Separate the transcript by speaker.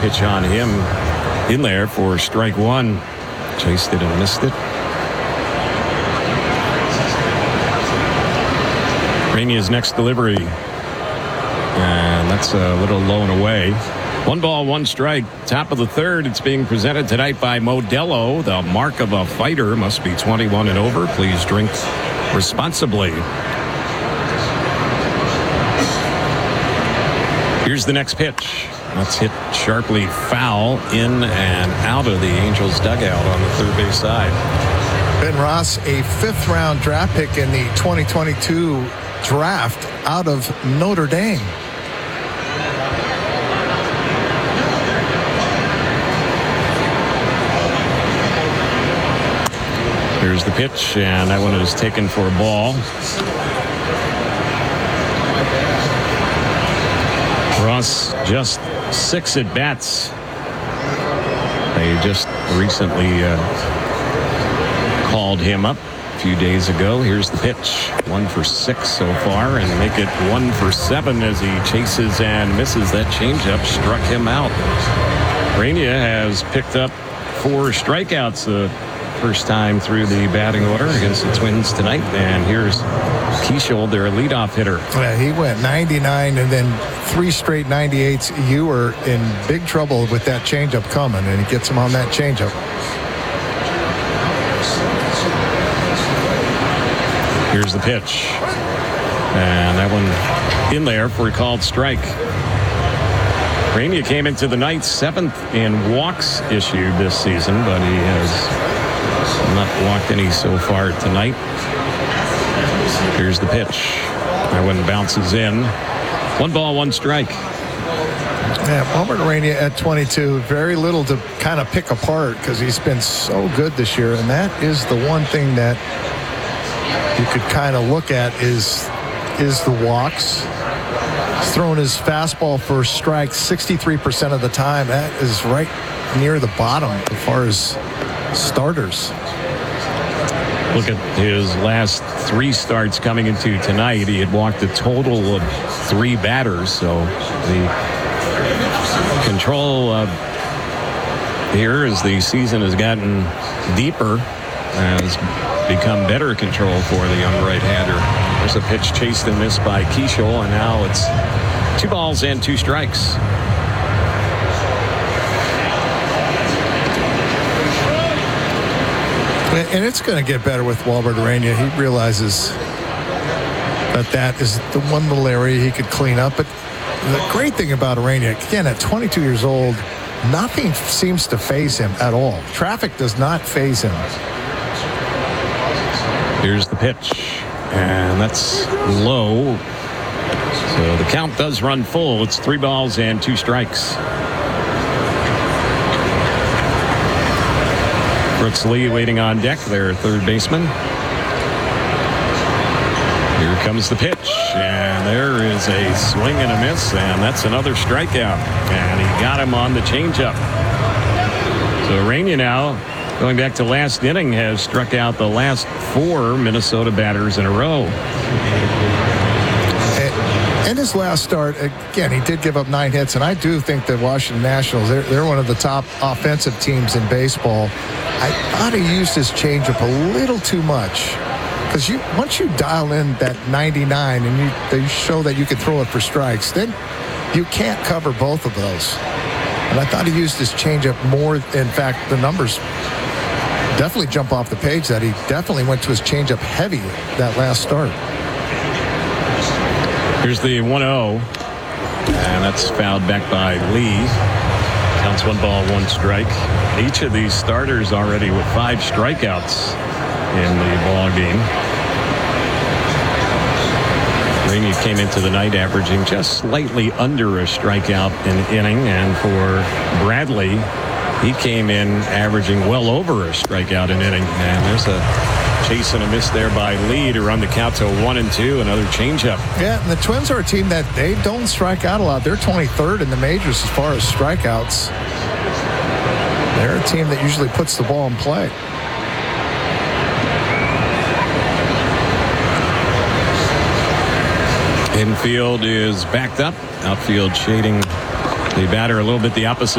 Speaker 1: pitch on him in there for strike one. Chased it and missed it. Rainia's next delivery. And that's a little low and away. 1 ball, 1 strike. Top of the third. It's being presented tonight by Modelo. The mark of a fighter must be 21 and over. Please drink responsibly. Here's the next pitch. That's hit sharply foul in and out of the Angels dugout on the third base side.
Speaker 2: Ben Ross, a 5th-round draft pick in the 2022 draft out of Notre Dame.
Speaker 1: Here's the pitch, and that one is taken for a ball. Ross just 6 at-bats. They just recently called him up a few days ago. Here's the pitch. 1 for 6 so far, and make it 1 for 7 as he chases and misses. That changeup struck him out. Rania has picked up 4 strikeouts the first time through the batting order against the Twins tonight. And here's Keishel, their leadoff hitter.
Speaker 2: Yeah, he went 99 and then 3 straight 98s. You were in big trouble with that changeup coming, and he gets him on that changeup.
Speaker 1: Here's the pitch. And that one in there for a called strike. Rania came into the night 7th in walks issued this season, but he has not walked any so far tonight. Here's the pitch. That one bounces in. 1 ball, 1 strike.
Speaker 2: Yeah, Robert Rania at 22, very little to kind of pick apart because he's been so good this year, and that is the one thing that you could kind of look at is the walks. He's thrown his fastball for strikes 63% of the time. That is right near the bottom as far as starters.
Speaker 1: Look at his last 3 starts coming into tonight. He had walked a total of 3 batters. So the control here as the season has gotten deeper has become better control for the young right-hander. There's a pitch chased and missed by Keishel, and now it's 2 balls and 2 strikes.
Speaker 2: And it's going to get better with Walbert Rania. He realizes that is the one little area he could clean up. But the great thing about Rania, again, at 22 years old, nothing seems to faze him at all. Traffic does not faze him.
Speaker 1: Here's the pitch, and that's low. So the count does run full. It's 3 balls and 2 strikes. Brooks Lee waiting on deck, their third baseman. Here comes the pitch, and there is a swing and a miss, and that's another strikeout. And he got him on the changeup. So Rania now, going back to last inning, has struck out the last 4 Minnesota batters in a row.
Speaker 2: In his last start, again, he did give up 9 hits, and I do think the Washington Nationals, they're one of the top offensive teams in baseball. I thought he used his changeup a little too much because once you dial in that 99 and they show that you can throw it for strikes, then you can't cover both of those. And I thought he used his changeup more. In fact, the numbers definitely jump off the page that he definitely went to his changeup heavy that last start.
Speaker 1: Here's the 1-0, and that's fouled back by Lee. Counts 1 ball, 1 strike. Each of these starters already with 5 strikeouts in the ball game. Rania came into the night averaging just slightly under a strikeout an inning, and for Bradley, he came in averaging well over a strikeout an inning. And there's a chase and a miss there by Lee to run the count to 1-2. Another changeup.
Speaker 2: Yeah, and the Twins are a team that they don't strike out a lot. They're 23rd in the majors as far as strikeouts. They're a team that usually puts the ball in play. Infield is backed up. Outfield shading the batter a little bit the opposite